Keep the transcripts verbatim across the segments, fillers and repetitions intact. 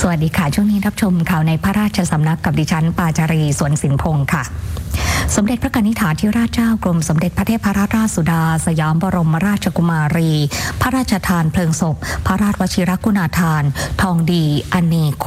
สวัสดีค่ะช่วงนี้รับชมข่าวในพระราชสำนักกับดิฉันปาจารีสวนสินพงศ์ค่ะสมเด็จพระกนิษฐาธิราชเจ้ากรมสมเด็จพระเทพรัตนราชสุดาสยามบรมราชกุมารีพระราชทานเพลิงศพพระราชวชิรกุณาภรณ์ทองดีอเนโก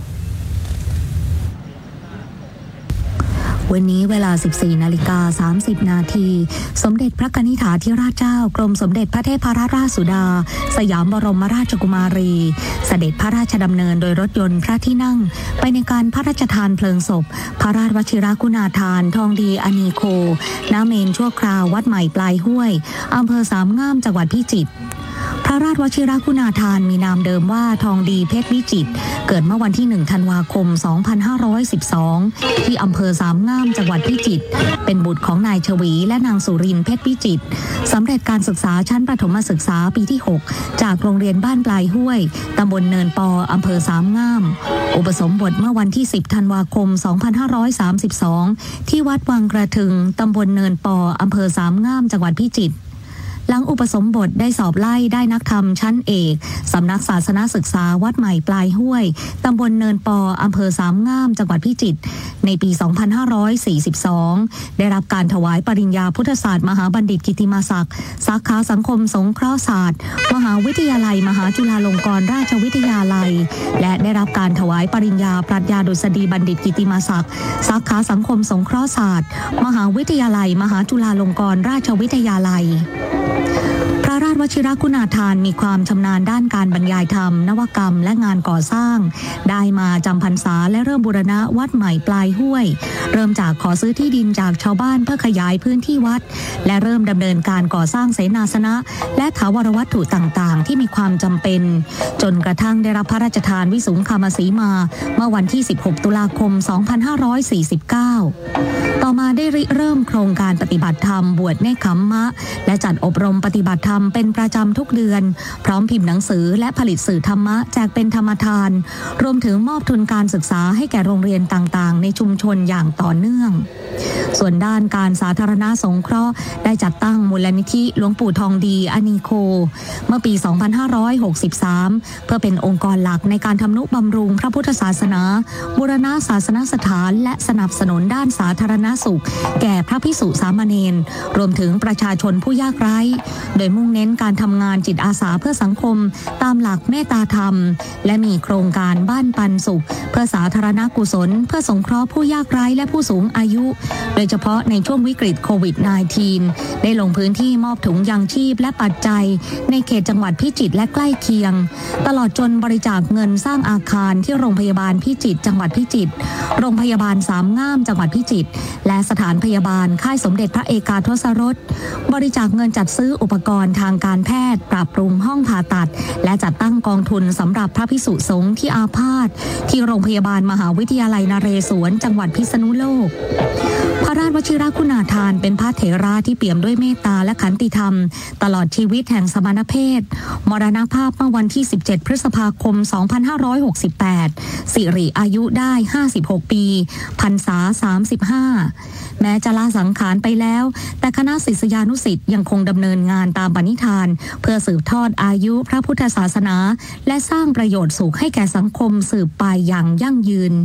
วันนี้เวลา สิบสี่นาฬิกาสามสิบนาทีสมเด็จพระกนิษฐาธิราชเจ้ากรมสมเด็จพระเทพรัตนราชสุดาสยามบรมราชกุมารีเสด็จพระราชดำเนินโดยรถยนต์พระที่นั่งไปในการพระราชทานเพลิงศพพระราชวชิรกุณาภรณ์ทองดีอเนโกณเมรุชั่วคราววัดใหม่ปลายห้วยอำเภอสามงามจังหวัดพิจิตรพระราชวชิรกุณาภรณ์มีนามเดิมว่าทองดีเพชรวิจิตรเกิดเมื่อวันที่หนึ่งธันวาคมสองพันห้าร้อยสิบสองที่อำเภอสามงามจังหวัดพิจิตรเป็นบุตรของนายชวีและนางสุรินทร์เพชรวิจิตรสำเร็จการศึกษาชั้นประถมศึกษาปีที่หกจากโรงเรียนบ้านปลายห้วยตำบลเนินปออำเภอสามงามอุปสมบทเมื่อวันที่สิบธันวาคมสองพันห้าร้อยสามสิบสองที่วัดวังกระทึงตำบลเนินปออำเภอสามงามจังหวัดพิจิตรหลังอุปสมบทได้สอบไล่ได้นักธรรมชั้นเอกสำนักศาสนศึกษาวัดใหม่ปลายห้วยตำบลเนินปออำเภอสามงามจังหวัดพิจิตรในปีสองพันห้าร้อยสี่สิบสองได้รับการถวายปริญญาพุทธศาสตร์มหาบัณฑิตกิติมศักดิ์สาขาสังคมสงเคราะห์ศาสตร์มหาวิทยาลัยมหาจุฬาลงกรณราชวิทยาลัยและได้รับการถวายปริญญาปรัชญาดุษฎีบัณฑิตกิติมศักดิ์สาขาสังคมสงเคราะห์ศาสตร์มหาวิทยาลัยมหาจุฬาลงกรณราชวิทยาลัยพระราชวชิรกุณาภรณ์มีความชำนาญด้านการบรรยายธรรมนวกรรมและงานก่อสร้างได้มาจำพรรษาและเริ่มบูรณะวัดใหม่ปลายห้วยเริ่มจากขอซื้อที่ดินจากชาวบ้านเพื่อขยายพื้นที่วัดและเริ่มดำเนินการก่อสร้างเสนาสนะและถาวรวัตถุต่างๆที่มีความจำเป็นจนกระทั่งได้รับพระราชทานวิสุงคามสีมาเมื่อวันที่สิบหกตุลาคมสองพันห้าร้อยสี่สิบเก้าต่อมาได้ริเริ่มโครงการปฏิบัติธรรมบวชเนกขัมมะและจัดอบรมปฏิบัติธรรมเป็นประจำทุกเดือนพร้อมพิมพ์หนังสือและผลิตสื่อธรรมะแจกเป็นธรรมทานรวมถึงมอบทุนการศึกษาให้แก่โรงเรียนต่างๆในชุมชนอย่างต่อเนื่องส่วนด้านการสาธารณสงเคราะห์ได้จัดตั้งมูลนิธิหลวงปู่ทองดีอเนโกเมื่อปีสองพันห้าร้อยหกสิบสามเพื่อเป็นองค์กรหลักในการทำนุบำรุงพระพุทธศาสนาบูรณะศาสนสถานและสนับสนุนด้านสาธารณสุขแก่พระภิกษุสามเณรรวมถึงประชาชนผู้ยากไร้โดยมุ่งเน้นการทำงานจิตอาสาเพื่อสังคมตามหลักเมตตาธรรมและมีโครงการบ้านปันสุขเพื่อสาธารณกุศลเพื่อสงเคราะห์ผู้ยากไร้และผู้สูงอายุโดยเฉพาะในช่วงวิกฤตโควิด สิบเก้า ได้ลงพื้นที่มอบถุงยางชีพและปัจจัยในเขตจังหวัดพิจิตรและใกล้เคียงตลอดจนบริจาคเงินสร้างอาคารที่โรงพยาบาลพิจิตรจังหวัดพิจิตรโรงพยาบาลสามงามจังหวัดพิจิตรและสถานพยาบาลค่ายสมเด็จพระเอกาทศรสบริจาคเงินจัดซื้ออุปกรณ์ทางการแพทย์ปรับปรุงห้องผ่าตัดและจัดตั้งกองทุนสำหรับพระภิกษุสงฆ์ที่อาพาธที่โรงพยาบาลมหาวิทยาลัยนเรศวรจังหวัดพิษณุโลกพระราชวชิรกุณาภรณ์เป็นพระเถระที่เปี่ยมด้วยเมตตาและขันติธรรมตลอดชีวิตแห่งสมณเพศมรณภาพเมื่อวันที่สิบเจ็ดพฤษภาคมสองพันห้าร้อยหกสิบแปดสิริอายุได้ห้าสิบหกปีพรรษาสามสิบห้าแม้จะลาสังขารไปแล้วแต่คณะศิษยานุศิษย์ยังคงดำเนินงานตามปณิธานเพื่อสืบทอดอายุพระพุทธศาสนาและสร้างประโยชน์สุขให้แก่สังคมสืบไปอย่างยั่งยืน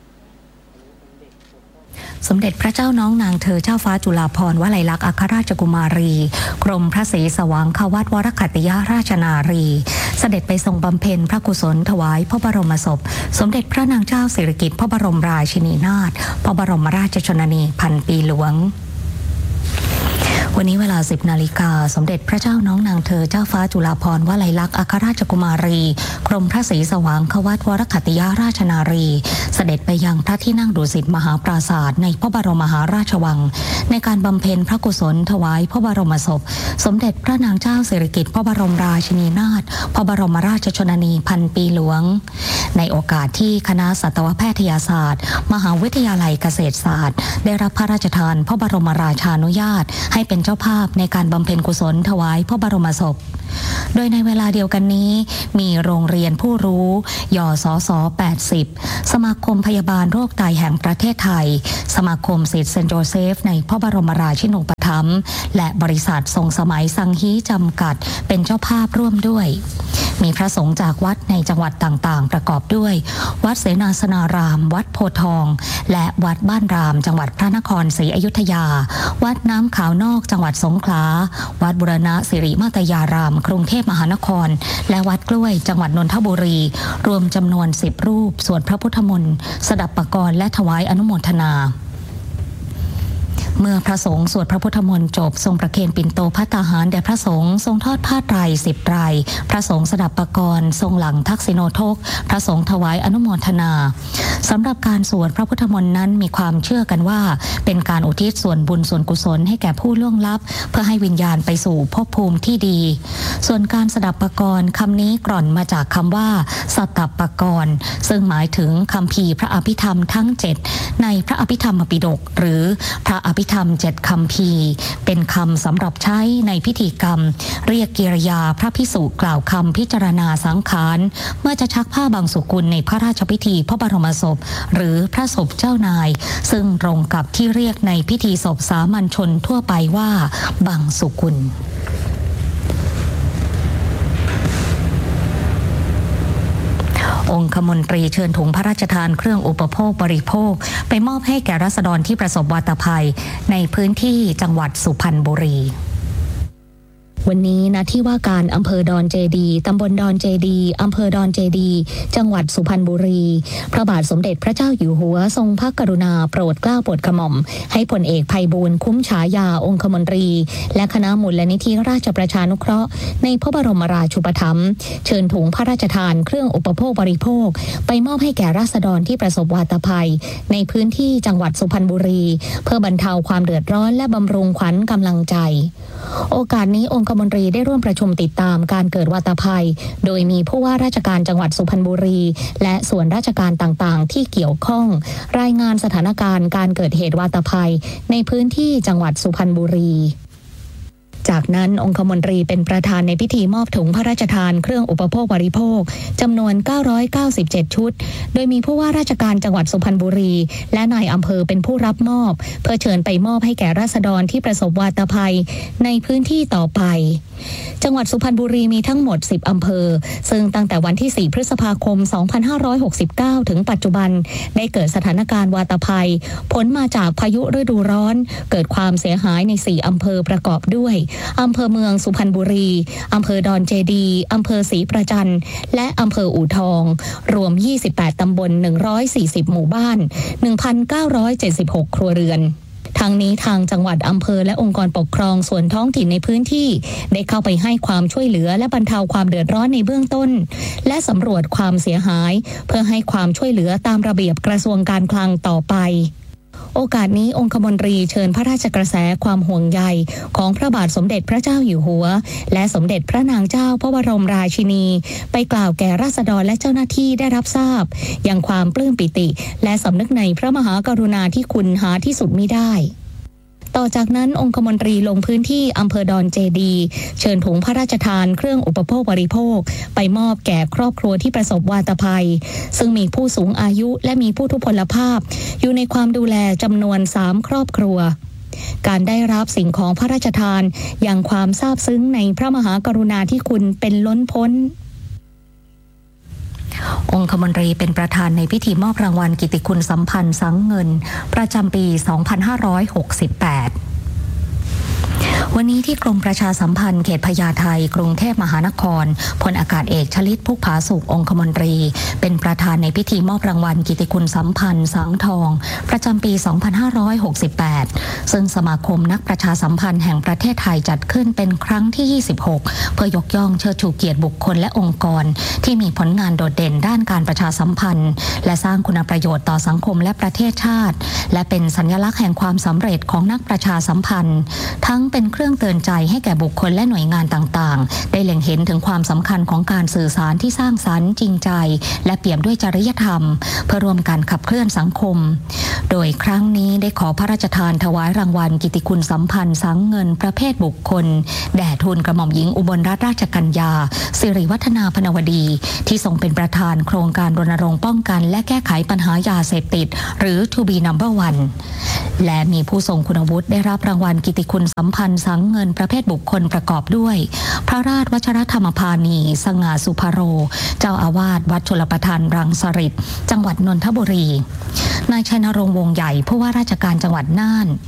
สมเด็จพระเจ้าน้องนางเธอเจ้าฟ้าจุฬาภรณ์วลัยลักษณ์อัครราชกุมารีกรมพระศรีสว่างควัตวรขัตติยราชนารีเสด็จไปทรงบำเพ็ญพระกุศลถวายพระบรมศพสมเด็จพระนางเจ้าสิริกิติ์พระบรมราชินีนาถพระบรมราชชนนีพันปีหลวงวันนี้เวลา สิบนาฬิกาสมเด็จพระเจ้าน้องนางเธอเจ้าฟ้าจุฬาภรณ์วลัยลักษณ์อัครราชกุมารีกรมพระศรีสว่างควัตวรขัตติยราชนารีเสด็จไปยังพระที่นั่งดุสิตมหาปราสาทในพระบรมมหาราชวังในการบำเพ็ญพระกุศลถวายพระบรมศพสมเด็จพระนางเจ้าสิริกิติ์พระบรมราชินีนาถพระบรมราชชนนีพันปีหลวงในโอกาสที่คณะสัตวแพทยศาสตร์มหาวิทยาลัยเกษตรศาสตร์ได้รับพระราชทานพระบรมราชานุญาตให้เป็นเจ้าภาพในการบำเพ็ญกุศลถวายพระบรมศพ โดยในเวลาเดียวกันนี้มีโรงเรียนผู้รู้ยสสแปดสิบสมาคมพยาบาลโรคไตแห่งประเทศไทยสมาคมศิษย์เซนต์โจเซฟในพระบรมราชินูปถัมภ์และบริษัททรงสมัยสังฮีจำกัดเป็นเจ้าภาพร่วมด้วยมีพระสงฆ์จากวัดในจังหวัดต่างๆประกอบด้วยวัดเสนาสนารามวัดโพธิ์ทองและวัดบ้านรามจังหวัดพระนครศรีอยุธยาวัดน้ำขาวนอกจังหวัดสงขลาวัดบุรณะสิริมาตยารามกรุงเทพมหานครและวัดกล้วยจังหวัดนนทบุรีรวมจำนวนสิบรูปสวดพระพุทธมนต์สดับปกรณ์และถวายอนุโมทนาเมื่อพระสงฆ์สวดพระพุทธมนต์จบทรงประเคนปิ่นโตภัตตาหารแด่พระสงฆ์ทรงทอดผ้าไตรสิบไตรพระสงฆ์สดับปกรณ์ทรงหลังทักษิโนทกพระสงฆ์ถวายอนุโมทนาสำหรับการสวดพระพุทธมนต์นั้นมีความเชื่อกันว่าเป็นการอุทิศส่วนบุญส่วนกุศลให้แก่ผู้ล่วงลับเพื่อให้วิญญาณไปสู่ภพภูมิที่ดีส่วนการสดับปกรณ์คำนี้กร่อนมาจากคำว่าสดับปกรณ์ซึ่งหมายถึงคัมภีร์พระอภิธรรมทั้งเจ็ดในพระอภิธรรมปิฎกหรือพระอภิธรรมเจ็ดคัมภีร์เป็นคำสำหรับใช้ในพิธีกรรมเรียกกิริยาพระภิกษุกล่าวคำพิจารณาสังขารเมื่อจะชักผ้าบางสุกุลในพระราชพิธีพระบรมศพหรือพระศพเจ้านายซึ่งตรงกับที่เรียกในพิธีศพสามัญชนทั่วไปว่าบางสุกุลองคมนตรีเชิญถุงพระราชทานเครื่องอุปโภคบริโภคไปมอบให้แก่ราษฎรที่ประสบวาตภัยในพื้นที่จังหวัดสุพรรณบุรีวันนี้ณที่ว่าการอำเภอดอนเจดีตำบลดอนเจดีอำเภอดอนเจดีจังหวัดสุพรรณบุรีพระบาทสมเด็จพระเจ้าอยู่หัวทรงพระกรุณาโปรดเกล้าโปรดกระหม่อมให้พลเอกไพบูลย์คุ้มฉายาองคมนตรีและคณะมูลนิธิราชประชานุเคราะห์ในพระบรมราชูปถัมภ์เชิญถุงพระราชทานเครื่องอุปโภคบริโภคไปมอบให้แก่ราษฎรที่ประสบวาตภัยในพื้นที่จังหวัดสุพรรณบุรีเพื่อบรรเทาความเดือดร้อนและบำรุงขวัญกำลังใจโอกาสนี้องคมนตรีได้ร่วมประชุมติดตามการเกิดวาตภัยโดยมีผู้ว่าราชการจังหวัดสุพรรณบุรีและส่วนราชการต่างๆที่เกี่ยวข้องรายงานสถานการณ์การเกิดเหตุวาตภัยในพื้นที่จังหวัดสุพรรณบุรีจากนั้นองคมนตรีเป็นประธานในพิธีมอบถุงพระราชทานเครื่องอุปโภคบริโภคจำนวนเก้าร้อยเก้าสิบเจ็ดชุดโดยมีผู้ว่าราชการจังหวัดสุพรรณบุรีและนายอำเภอเป็นผู้รับมอบเพื่อเชิญไปมอบให้แก่ราษฎรที่ประสบวาตภัยในพื้นที่ต่อไปจังหวัดสุพรรณบุรีมีทั้งหมดสิบอำเภอซึ่งตั้งแต่วันที่สี่พฤษภาคมสองพันห้าร้อยหกสิบเก้าถึงปัจจุบันได้เกิดสถานการณ์วาตภัยผลมาจากพายุฤดูร้อนเกิดความเสียหายในสี่อำเภอประกอบด้วยอำเภอเมืองสุพรรณบุรีอำเภอดอนเจดีอำเภอศรีประจันและอำเภออู่ทองรวมยี่สิบแปดตำบลหนึ่งร้อยสี่สิบหมู่บ้าน หนึ่งพันเก้าร้อยเจ็ดสิบหก ครัวเรือนทั้งนี้ทางจังหวัดอำเภอและองค์กรปกครองส่วนท้องถิ่นในพื้นที่ได้เข้าไปให้ความช่วยเหลือและบรรเทาความเดือดร้อนในเบื้องต้นและสำรวจความเสียหายเพื่อให้ความช่วยเหลือตามระเบียบกระทรวงการคลังต่อไปโอกาสนี้องคมนตรีเชิญพระราชกระแสความห่วงใยของพระบาทสมเด็จพระเจ้าอยู่หัวและสมเด็จพระนางเจ้าพระบรมราชินีไปกล่าวแก่ราษฎรและเจ้าหน้าที่ได้รับทราบอย่างความปลื้มปิติและสำนึกในพระมหากรุณาธิคุณหาที่สุดมิได้ต่อจากนั้นองคมนตรีลงพื้นที่อำเภอดอนเจดีเชิญถุงพระราชทานเครื่องอุปโภคบริโภคไปมอบแก่ครอบครัวที่ประสบวาตภัยซึ่งมีผู้สูงอายุและมีผู้ทุพพลภาพอยู่ในความดูแลจำนวนสามครอบครัวการได้รับสิ่งของพระราชทานอย่างความซาบซึ้งในพระมหากรุณาธิคุณเป็นล้นพ้นองคมนตรีเป็นประธานในพิธีมอบรางวัลกิตติคุณสัมพันธ์สังเงินประจำปีสองพันห้าร้อยหกสิบแปดวันนี้ที่กรมประชาสัมพันธ์เขตพญาไทกรุงเทพมหานครพลอากาศเอกชลิตพุกผาสุของคมนตรีเป็นประธานในพิธีมอบรางวัลกิตติคุณสัมพันธ์สังทองประจำปีสองพันห้าร้อยหกสิบแปดซึ่งสมาคมนักประชาสัมพันธ์แห่งประเทศไทยจัดขึ้นเป็นครั้งที่ยี่สิบหกเพื่อยกย่องเชิดชูเกียรติบุคคลและองค์กรที่มีผลงานโดดเด่นด้านการประชาสัมพันธ์และสร้างคุณประโยชน์ต่อสังคมและประเทศชาติและเป็นสัญลักษณ์แห่งความสำเร็จของนักประชาสัมพันธ์ทั้งเป็นเครื่องเตือนใจให้แก่บุคคลและหน่วยงานต่างๆได้เล็งเห็นถึงความสำคัญของการสื่อสารที่สร้างสรรค์จริงใจและเปี่ยมด้วยจริยธรรมเพื่อร่วมกันขับเคลื่อนสังคมโดยครั้งนี้ได้ขอพระราชทานถวายรางวัลกิตติคุณสัมพันธ์สังเงินประเภทบุคคลแด่ทูลกระหม่อมหญิงอุบลรัตนราชกัญญาสิริวัฒนาพนวดีที่ทรงเป็นประธานโครงการรณรงค์ป้องกันและแก้ไขปัญหายาเสพติดหรือ ทู บี นัมเบอร์ วัน และมีผู้ทรงคุณวุฒิได้รับรางวัลกิตติคุณสัมพันธ์สัสังเงินประเภทบุคคลประกอบด้วยพระราชวชรธรรมพานีสง่าสุภโรเจ้าอาวาสวัดชลประทานรังสฤษจังหวัดนนทบุรีนายชัยนรงค์วงใหญ่ผู้ว่าราชการจังหวัดน่าน